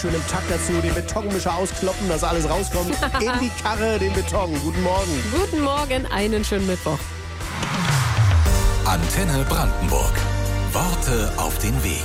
Schön im Takt dazu, den Betonmischer auskloppen, dass alles rauskommt. In die Karre, den Beton. Guten Morgen. Guten Morgen, einen schönen Mittwoch. Antenne Brandenburg. Worte auf den Weg.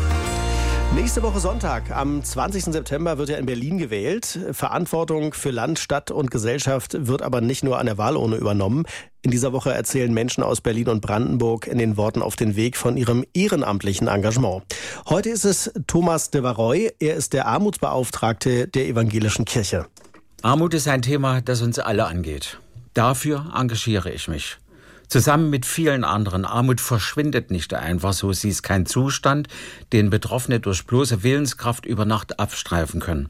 Nächste Woche Sonntag, am 20. September, wird ja in Berlin gewählt. Verantwortung für Land, Stadt und Gesellschaft wird aber nicht nur an der Wahlurne übernommen. In dieser Woche erzählen Menschen aus Berlin und Brandenburg in den Worten auf den Weg von ihrem ehrenamtlichen Engagement. Heute ist es Thomas de Varroy. Er ist der Armutsbeauftragte der Evangelischen Kirche. Armut ist ein Thema, das uns alle angeht. Dafür engagiere ich mich. Zusammen mit vielen anderen. Armut verschwindet nicht einfach so. Sie ist kein Zustand, den Betroffene durch bloße Willenskraft über Nacht abstreifen können.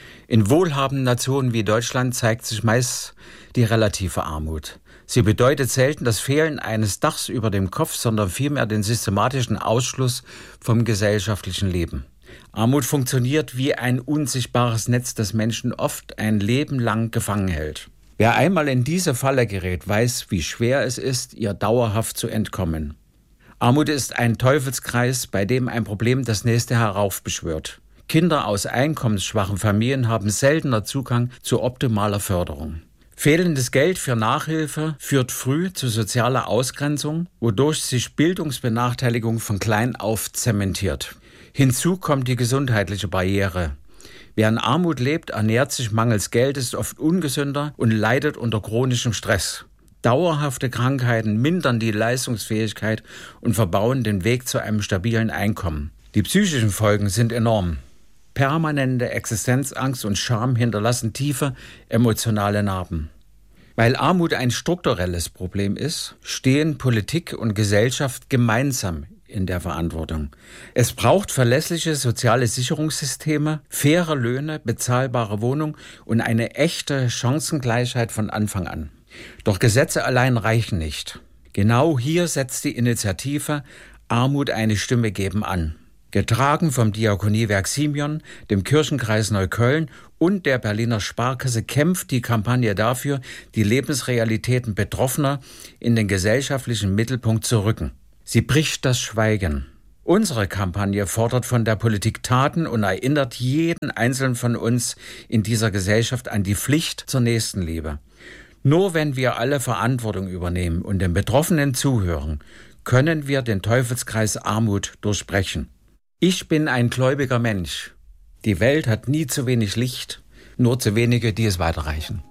In wohlhabenden Nationen wie Deutschland zeigt sich meist die relative Armut. Sie bedeutet selten das Fehlen eines Dachs über dem Kopf, sondern vielmehr den systematischen Ausschluss vom gesellschaftlichen Leben. Armut funktioniert wie ein unsichtbares Netz, das Menschen oft ein Leben lang gefangen hält. Wer einmal in diese Falle gerät, weiß, wie schwer es ist, ihr dauerhaft zu entkommen. Armut ist ein Teufelskreis, bei dem ein Problem das nächste heraufbeschwört. Kinder aus einkommensschwachen Familien haben seltener Zugang zu optimaler Förderung. Fehlendes Geld für Nachhilfe führt früh zu sozialer Ausgrenzung, wodurch sich Bildungsbenachteiligung von klein auf zementiert. Hinzu kommt die gesundheitliche Barriere. Wer in Armut lebt, ernährt sich mangels Geld, ist oft ungesünder und leidet unter chronischem Stress. Dauerhafte Krankheiten mindern die Leistungsfähigkeit und verbauen den Weg zu einem stabilen Einkommen. Die psychischen Folgen sind enorm. Permanente Existenzangst und Scham hinterlassen tiefe emotionale Narben. Weil Armut ein strukturelles Problem ist, stehen Politik und Gesellschaft gemeinsam in der Verantwortung. Es braucht verlässliche soziale Sicherungssysteme, faire Löhne, bezahlbare Wohnungen und eine echte Chancengleichheit von Anfang an. Doch Gesetze allein reichen nicht. Genau hier setzt die Initiative Armut eine Stimme geben an. Getragen vom Diakoniewerk Simeon, dem Kirchenkreis Neukölln und der Berliner Sparkasse kämpft die Kampagne dafür, die Lebensrealitäten Betroffener in den gesellschaftlichen Mittelpunkt zu rücken. Sie bricht das Schweigen. Unsere Kampagne fordert von der Politik Taten und erinnert jeden Einzelnen von uns in dieser Gesellschaft an die Pflicht zur Nächstenliebe. Nur wenn wir alle Verantwortung übernehmen und den Betroffenen zuhören, können wir den Teufelskreis Armut durchbrechen. Ich bin ein gläubiger Mensch. Die Welt hat nie zu wenig Licht, nur zu wenige, die es weiterreichen.